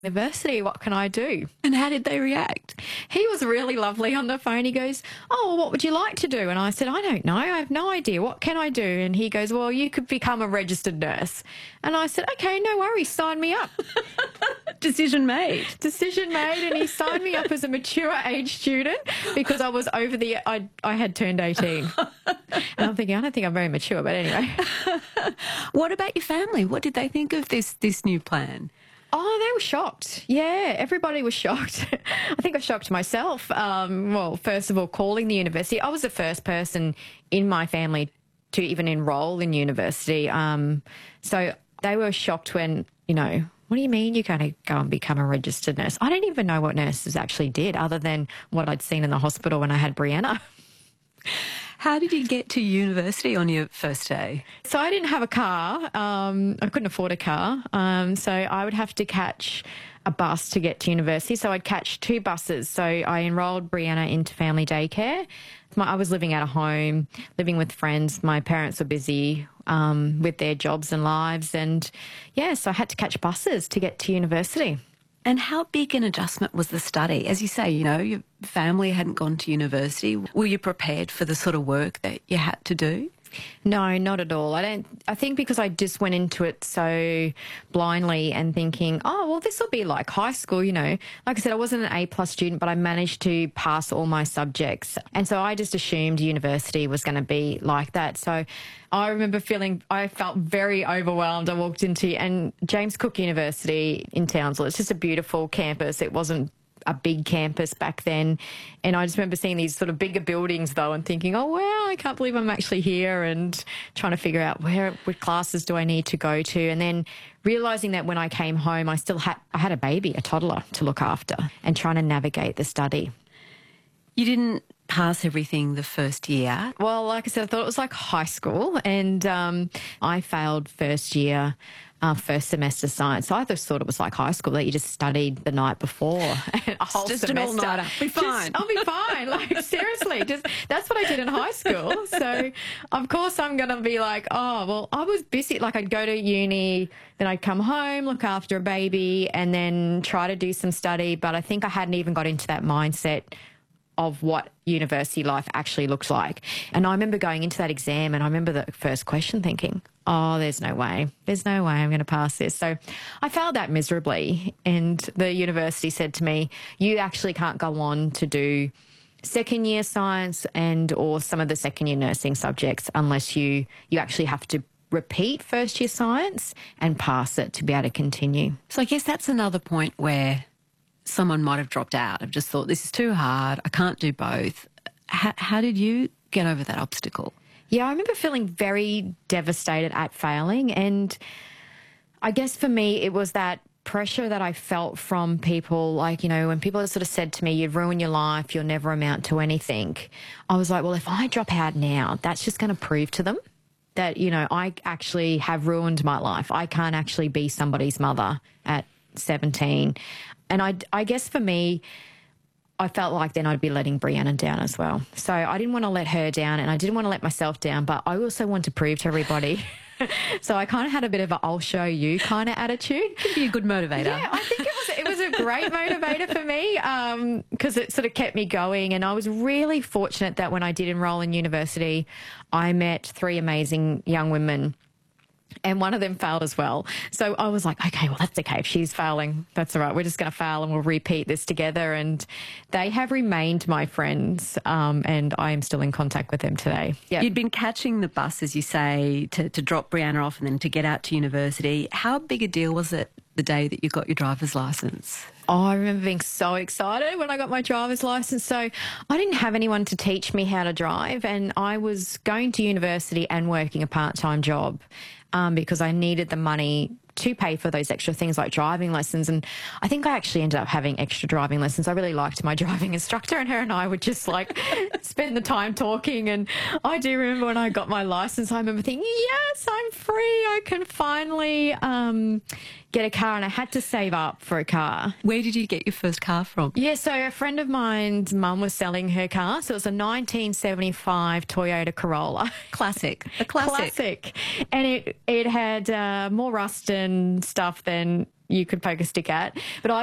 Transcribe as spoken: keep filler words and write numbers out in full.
University, what can I do? And how did they react? He was really lovely on the phone. He goes, oh, well, what would you like to do? And I said, I don't know. I have no idea. What can I do? And he goes, well, you could become a registered nurse. And I said, okay, no worries. Sign me up. Decision made. Decision made. And he signed me up as a mature age student because I was over the, I, I had turned eighteen. And I'm thinking, I don't think I'm very mature, but anyway. What about your family? What did they think of this, this new plan? Oh, they were shocked. Yeah, everybody was shocked. I think I shocked myself. Um, well, first of all, calling the university. I was the first person in my family to even enrol in university. Um, so they were shocked when, you know, what do you mean you're going to go and become a registered nurse? I don't even know what nurses actually did other than what I'd seen in the hospital when I had Brianna. How did you get to university on your first day? So I didn't have a car. Um, I couldn't afford a car. Um, so I would have to catch a bus to get to university. So I'd catch two buses. So I enrolled Brianna into family daycare. My, I was living at a home, living with friends. My parents were busy um, with their jobs and lives. And, yeah, so I had to catch buses to get to university. And how big an adjustment was the study? As you say, you know, your family hadn't gone to university. Were you prepared for the sort of work that you had to do? No, not at all. I don't. I think because I just went into it so blindly and thinking, oh, well, this will be like high school, you know. Like I said, I wasn't an A plus student, but I managed to pass all my subjects. And so I just assumed university was going to be like that. So I remember feeling, I felt very overwhelmed. I walked into, and James Cook University in Townsville, it's just a beautiful campus. It wasn't a big campus back then. And I just remember seeing these sort of bigger buildings though and thinking, oh, wow, I can't believe I'm actually here, and trying to figure out where, what classes do I need to go to. And then realising that when I came home, I still had, I had a baby, a toddler to look after, and trying to navigate the study. You didn't pass everything the first year? Well, like I said, I thought it was like high school, and um, I failed first year, uh, first semester science. So I just thought it was like high school, that you just studied the night before. a whole just semester. an all-nighter. Be fine. Just, I'll be fine. Like, seriously, just that's what I did in high school. So, of course, I'm going to be like, oh, well, I was busy. Like, I'd go to uni, then I'd come home, look after a baby, and then try to do some study. But I think I hadn't even got into that mindset of what university life actually looks like. And I remember going into that exam, and I remember the first question thinking, oh, there's no way. There's no way I'm going to pass this. So I failed that miserably. And the university said to me, you actually can't go on to do second year science and or some of the second year nursing subjects unless you, you actually have to repeat first year science and pass it to be able to continue. So I guess that's another point where someone might have dropped out. I've just thought, this is too hard. I can't do both. How, how did you get over that obstacle? Yeah, I remember feeling very devastated at failing. And I guess for me, it was that pressure that I felt from people, like, you know, when people sort of said to me, you'd ruin your life, you'll never amount to anything. I was like, well, if I drop out now, that's just going to prove to them that, you know, I actually have ruined my life. I can't actually be somebody's mother at seventeen. And I, I guess for me, I felt like then I'd be letting Brianna down as well. So I didn't want to let her down, and I didn't want to let myself down, but I also want to prove to everybody. So I kind of had a bit of a I'll show you kind of attitude. Could be a good motivator. Yeah, I think it was, it was a great motivator for me because um, it sort of kept me going. And I was really fortunate that when I did enroll in university, I met three amazing young women, and one of them failed as well. So I was like, okay, well, that's okay. If she's failing, that's all right. We're just going to fail and we'll repeat this together. And they have remained my friends, um, and I am still in contact with them today. Yeah. You'd been catching the bus, as you say, to, to drop Brianna off and then to get out to university. How big a deal was it the day that you got your driver's licence? Oh, I remember being so excited when I got my driver's licence. So I didn't have anyone to teach me how to drive, and I was going to university and working a part-time job um, because I needed the money to pay for those extra things like driving lessons. And I think I actually ended up having extra driving lessons. I really liked my driving instructor, and her and I would just like spend the time talking. And I do remember when I got my license, I remember thinking, yes, I'm free. I can finally um, get a car. And I had to save up for a car. Where did you get your first car from? Yeah, so a friend of mine's mum was selling her car. So it was a nineteen seventy-five Toyota Corolla. Classic. A classic. Classic. And it, it had uh, more rust and stuff than you could poke a stick at. But I